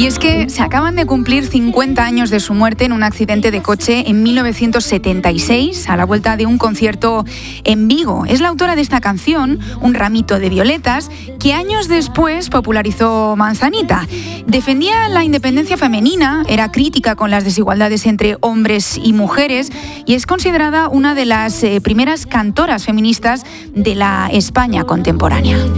es que se acaban de cumplir 50 años de su muerte en un accidente de coche en 1976, a la vuelta de un concierto en Vigo. Es la autora de esta canción, Un ramito de violetas, que años después popularizó Manzanita. Defendía la independencia femenina, era crítica con las desigualdades entre hombres y mujeres y es considerada una de las primeras cantoras feministas de la España contemporánea.